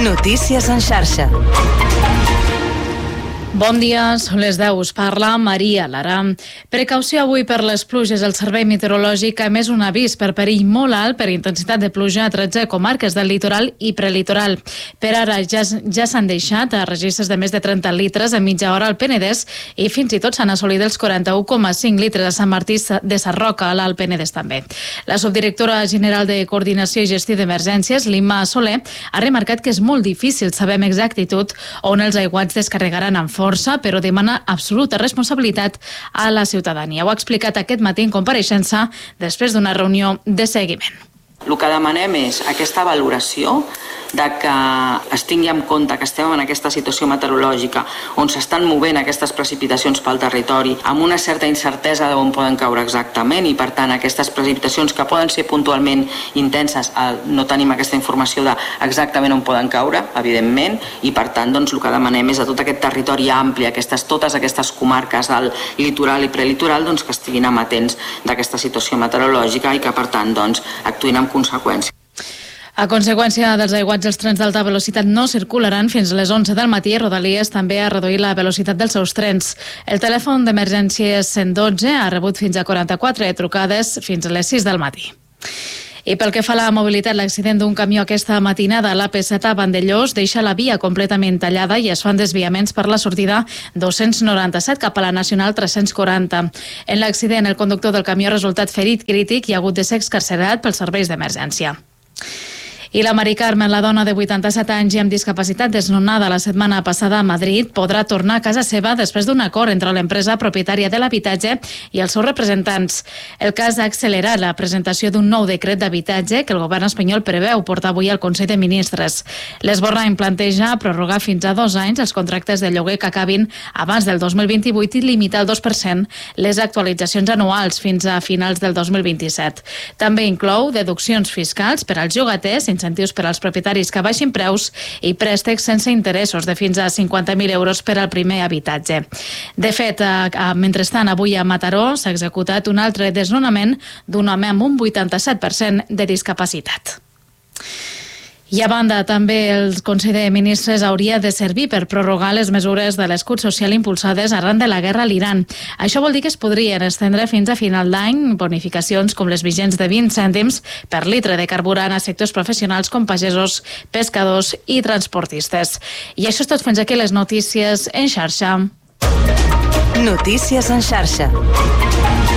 Notícies en xarxa. Bon dia, són les 10. Us parla Maria Lara. Precaució avui per les pluges. El Servei Meteorològic ha emès un avís per perill molt alt per intensitat de pluja a 13 comarques del litoral i prelitoral. Per ara ja s'han deixat a registres de més de 30 litres en mitja hora al Penedès i fins i tot s'han assolit els 41,5 litres a Sant Martí de Sarroca, a l'Alt Penedès també. La subdirectora general de Coordinació i Gestió d'Emergències, L'Imma Soler, ha remarcat que és molt difícil saber amb exactitud on els aiguats descarregaran amb força, però demana absoluta responsabilitat a la ciutadania. Ho ha explicat aquest matí en compareixença després d'una reunió de seguiment. El que demanem és aquesta valoració de que es tingui en compte que estem en aquesta situació meteorològica on s'estan movent aquestes precipitacions pel territori amb una certa incertesa d'on poden caure exactament i per tant aquestes precipitacions que poden ser puntualment intenses, no tenim aquesta informació d'exactament on poden caure, evidentment, i per tant doncs, el que demanem és a tot aquest territori ampli, totes aquestes comarques del litoral i prelitoral doncs, que estiguin amatents d'aquesta situació meteorològica i que per tant doncs, actuïn en conseqüència. A conseqüència dels aiguats, els trens d'alta velocitat no circularan fins a les 11 del matí. Rodalies també ha reduït la velocitat dels seus trens. El telèfon d'emergències 112 ha rebut fins a 44 trucades fins a les 6 del matí. I pel que fa a la mobilitat, l'accident d'un camió aquesta matinada a l'AP7 a Vandellós deixa la via completament tallada i es fan desviaments per la sortida 297 cap a la Nacional 340. En l'accident, el conductor del camió ha resultat ferit crític i ha hagut de ser excarcerat pels serveis d'emergència. I la Mari Carmen, la dona de 87 anys i amb discapacitat desnonada la setmana passada a Madrid, podrà tornar a casa seva després d'un acord entre l'empresa propietària de l'habitatge i els seus representants. El cas ha accelerat la presentació d'un nou decret d'habitatge que el govern espanyol preveu portar avui al Consell de Ministres. L'Esborrany planteja prorrogar fins a 2 anys els contractes de lloguer que acabin abans del 2028 i limitar al 2% les actualitzacions anuals fins a finals del 2027. També inclou deduccions fiscals per als llogaters, incentius per als propietaris que baixin preus i préstecs sense interessos de fins a 50.000 euros per al primer habitatge. De fet, mentrestant, avui a Mataró s'ha executat un altre desnonament d'un home amb un 87% de discapacitat. I a banda, també el Consell de Ministres hauria de servir per prorrogar les mesures de l'escut social impulsades arran de la guerra a l'Iran. Això vol dir que es podrien estendre fins a final d'any bonificacions com les vigents de 20 cèntims per litre de carburant a sectors professionals com pagesos, pescadors i transportistes. I això és tot, fins aquí les notícies en xarxa. Notícies en xarxa.